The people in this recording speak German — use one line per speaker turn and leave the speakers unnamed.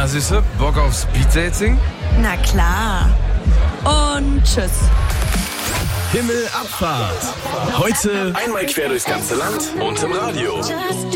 Süße, Bock auf Speeddating?
Na klar. Und tschüss.
Himmelabfahrt. Heute
Einmal quer durchs ganze Land und im Radio.